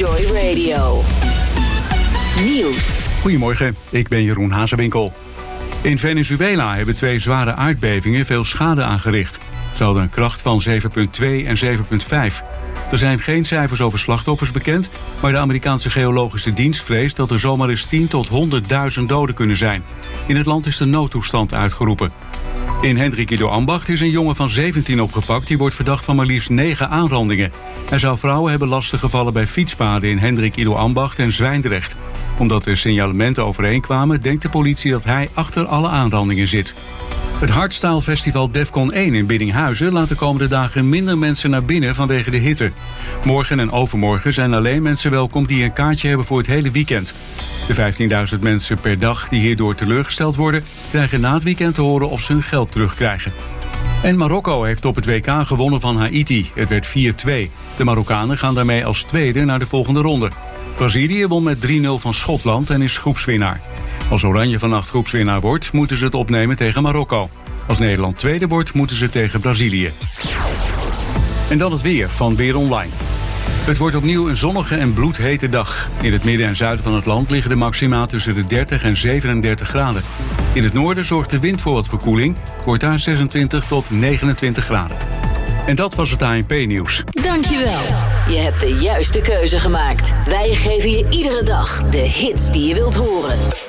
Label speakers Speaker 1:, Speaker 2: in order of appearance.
Speaker 1: Joy Radio. Nieuws.
Speaker 2: Goedemorgen, ik ben Jeroen Hazewinkel. In Venezuela hebben 2 zware aardbevingen veel schade aangericht. Ze hadden een kracht van 7,2 en 7,5. Er zijn geen cijfers over slachtoffers bekend, maar de Amerikaanse Geologische Dienst vreest dat er zomaar eens 10.000 tot 100.000 doden kunnen zijn. In het land is de noodtoestand uitgeroepen. In Hendrik Ido Ambacht is een jongen van 17 opgepakt. Die wordt verdacht van maar liefst 9 aanrandingen. Hij zou vrouwen hebben lastiggevallen bij fietspaden in Hendrik Ido Ambacht en Zwijndrecht. Omdat de signalementen overeenkwamen, denkt de politie dat hij achter alle aanrandingen zit. Het Hardstyle Festival Defcon 1 in Biddinghuizen laat de komende dagen minder mensen naar binnen vanwege de hitte. Morgen en overmorgen zijn alleen mensen welkom die een kaartje hebben voor het hele weekend. De 15.000 mensen per dag die hierdoor teleurgesteld worden, krijgen na het weekend te horen of ze hun geld terugkrijgen. En Marokko heeft op het WK gewonnen van Haiti. Het werd 4-2. De Marokkanen gaan daarmee als tweede naar de volgende ronde. Brazilië won met 3-0 van Schotland en is groepswinnaar. Als Oranje vannacht groepswinnaar wordt, moeten ze het opnemen tegen Marokko. Als Nederland tweede wordt, moeten ze tegen Brazilië. En dan het weer van Weer Online. Het wordt opnieuw een zonnige en bloedhete dag. In het midden en zuiden van het land liggen de maxima tussen de 30 en 37 graden. In het noorden zorgt de wind voor wat verkoeling. Het wordt daar 26 tot 29 graden. En dat was het ANP-nieuws.
Speaker 1: Dankjewel. Je hebt de juiste keuze gemaakt. Wij geven je iedere dag de hits die je wilt horen.